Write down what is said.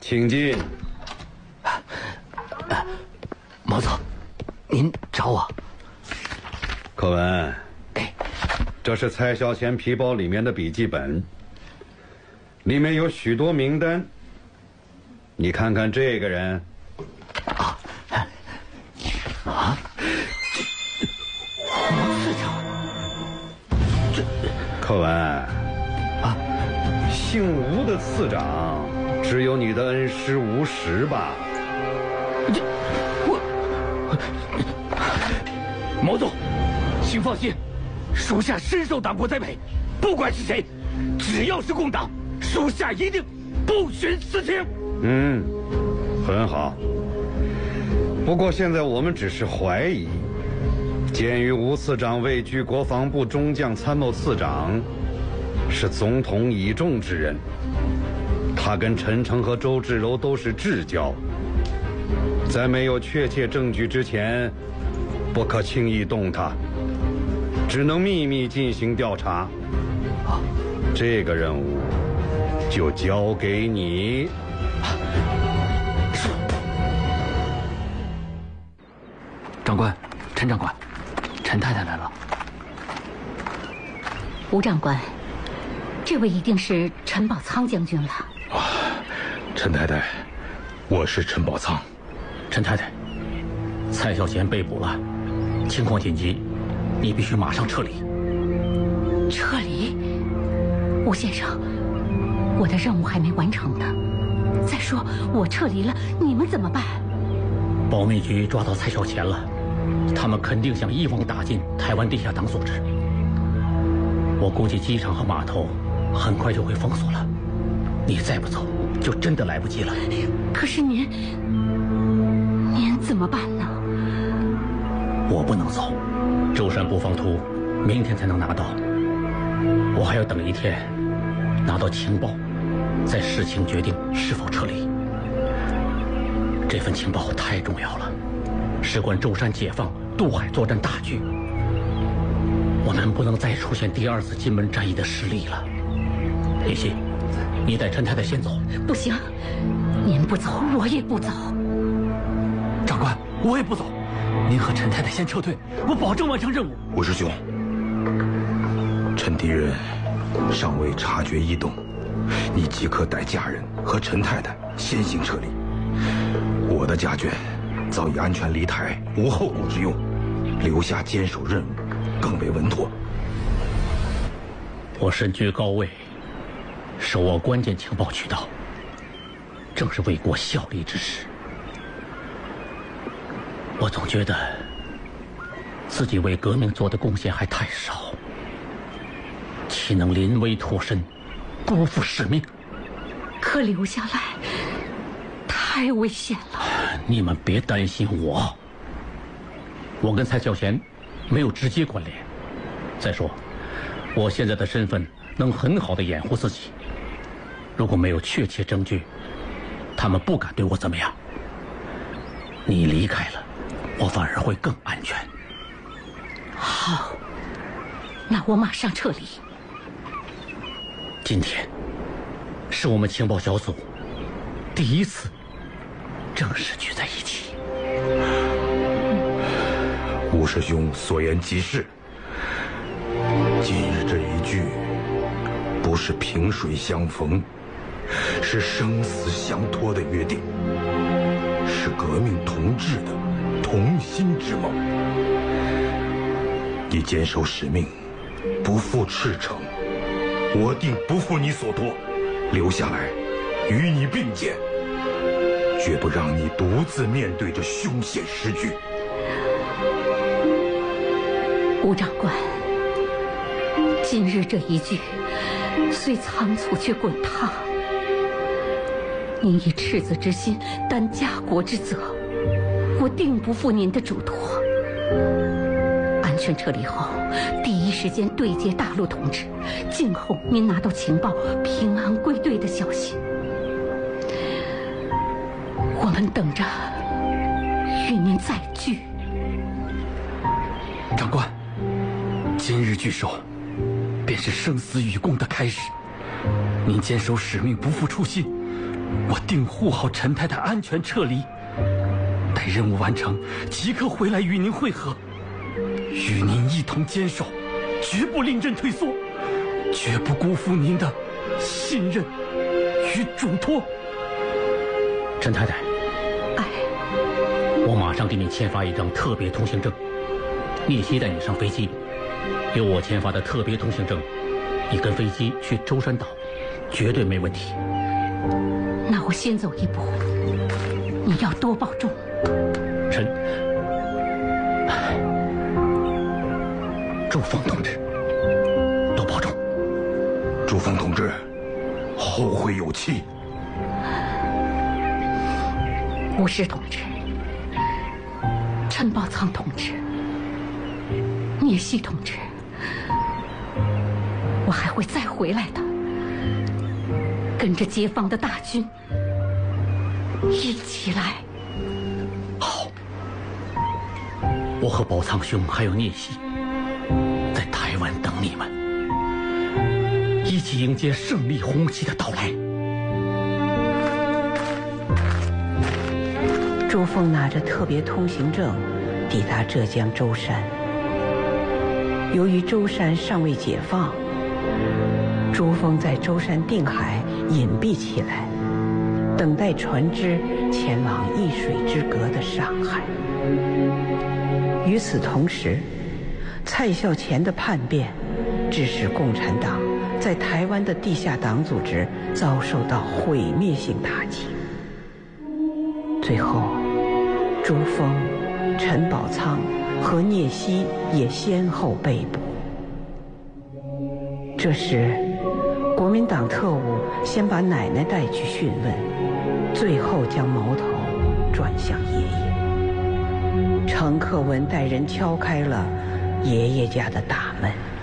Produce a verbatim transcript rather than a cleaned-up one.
请进。 毛总，您找我？ 柯文，这是蔡孝贤皮包里面的笔记本，里面有许多名单。你看看这个人。 啊啊！吴次长，这柯文啊，姓吴的次长只有你的恩师吴石吧？ 这我毛总，请放心，属下深受党国栽培，不管是谁，只要是共党，属下一定不徇私情。 嗯，很好。不过现在我们只是怀疑，鉴于吴次长位居国防部中将参谋次长，是总统倚重之人，他跟陈诚和周志柔都是至交，在没有确切证据之前，不可轻易动他，只能秘密进行调查。这个任务就交给你。 是。长官，陈长官，陈太太来了。 吴长官，这位一定是陈宝仓将军了。 啊，陈太太，我是陈宝仓。 陈太太，蔡孝贤被捕了，情况紧急，你必须马上撤离。 撤离？吴先生，我的任务还没完成呢。再说，我撤离了，你们怎么办？ 保密局抓到蔡孝贤了，他们肯定想一网打尽台湾地下党组织。我估计机场和码头很快就会封锁了，你再不走，就真的来不及了。 可是您，您怎么办呢？ 我不能走，舟山布防图明天才能拿到，我还要等一天，拿到情报，再视情决定是否撤离。这份情报太重要了，事关舟山解放、渡海作战大局。我们不能再出现第二次金门战役的失利了。林夕，你带陈太太先走。 不行，您不走，我也不走。 长官，我也不走。您和陈太太先撤退，我保证完成任务。 吴师兄，趁敌人尚未察觉异动，你即刻带家人和陈太太先行撤离。我的家眷早已安全离台，无后顾之用，留下坚守任务更为稳妥。 我身居高位，手握关键情报渠道，正是为国效力之时。我总觉得自己为革命做的贡献还太少，岂能临危脱身，辜负使命？ 可留下来太危险了。 你们别担心我，我跟蔡孝贤没有直接关联。再说，我现在的身份能很好的掩护自己。如果没有确切证据，他们不敢对我怎么样。你离开了，我反而会更安全。 好，那我马上撤离。 今天是我们情报小组第一次正式聚在一起。 吴师兄所言极是，今日这一聚不是萍水相逢，是生死相托的约定，是革命同志的同心之盟。你坚守使命，不负赤诚，我定不负你所托，留下来与你并肩，绝不让你独自面对这凶险时局。 吴长官，今日这一聚虽仓促却滚烫，您以赤子之心担家国之责，我定不负您的嘱托。安全撤离后，第一时间对接大陆同志，静候您拿到情报平安归队的消息。我们等着与您再聚。 长官，今日聚首，便是生死与共的开始。您坚守使命，不负初心， 我定护好陈太太安全撤离，待任务完成，即刻回来与您会合，与您一同坚守，绝不临阵退缩，绝不辜负您的信任与嘱托。陈太太， 哎， 我马上给你签发一张特别通行证，聂西带你上飞机，有我签发的特别通行证，你跟飞机去舟山岛，绝对没问题。 那我先走一步，你要多保重。 陈，朱峰同志，多保重。 朱峰同志，后会有期。 吴氏同志，陈宝仓同志，聂西同志，我还会再回来的，跟着解放的大军一起来。 好，我和宝仓兄还有聂西在台湾等你们，一起迎接胜利红旗的到来。 朱峰拿着特别通行证抵达浙江舟山。由于舟山尚未解放，朱峰在舟山定海隐蔽起来，等待船只前往一水之隔的上海。与此同时，蔡孝乾的叛变致使共产党在台湾的地下党组织遭受到毁灭性打击。最后，朱峰、陈宝仓和聂西也先后被捕。这时，国民党特务先把奶奶带去讯问，最后将矛头转向爷爷。程克文带人敲开了爷爷家的大门。